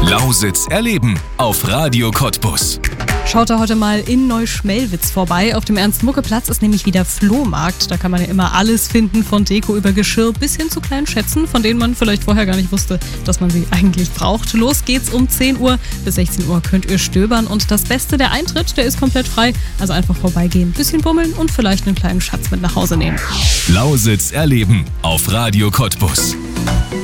Lausitz erleben auf Radio Cottbus. Schaut da heute mal in Neuschmelwitz vorbei. Auf dem Ernst-Mucke-Platz ist nämlich wieder Flohmarkt. Da kann man ja immer alles finden, von Deko über Geschirr bis hin zu kleinen Schätzen, von denen man vielleicht vorher gar nicht wusste, dass man sie eigentlich braucht. Los geht's um 10 Uhr. Bis 16 Uhr könnt ihr stöbern. Und das Beste, der Eintritt, der ist komplett frei. Also einfach vorbeigehen, bisschen bummeln und vielleicht einen kleinen Schatz mit nach Hause nehmen. Lausitz erleben auf Radio Cottbus.